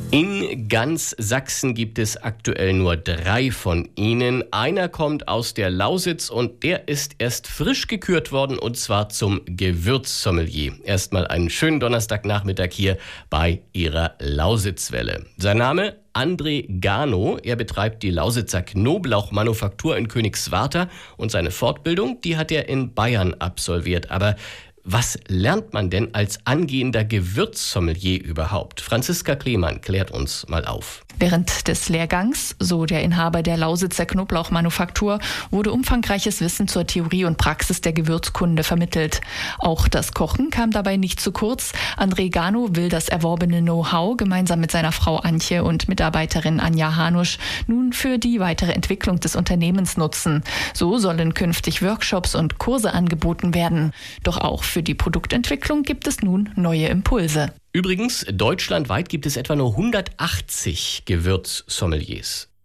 In ganz Sachsen gibt es aktuell nur 3 von ihnen. Einer kommt aus der Lausitz und der ist erst frisch gekürt worden, und zwar zum Gewürzsommelier. Erstmal einen schönen Donnerstagnachmittag hier bei Ihrer Lausitzwelle. Sein Name? André Gano. Er betreibt die Lausitzer Knoblauchmanufaktur in Königswartha und seine Fortbildung, die hat er in Bayern absolviert. Aber was lernt man denn als angehender Gewürzsommelier überhaupt? Franziska Klemann klärt uns mal auf. Während des Lehrgangs, so der Inhaber der Lausitzer Knoblauchmanufaktur, wurde umfangreiches Wissen zur Theorie und Praxis der Gewürzkunde vermittelt. Auch das Kochen kam dabei nicht zu kurz. André Gano will das erworbene Know-how gemeinsam mit seiner Frau Antje und Mitarbeiterin Anja Hanusch nun für die weitere Entwicklung des Unternehmens nutzen. So sollen künftig Workshops und Kurse angeboten werden. Doch auch für die Produktentwicklung gibt es nun neue Impulse. Übrigens, deutschlandweit gibt es etwa nur 180 Gewürzsommeliers.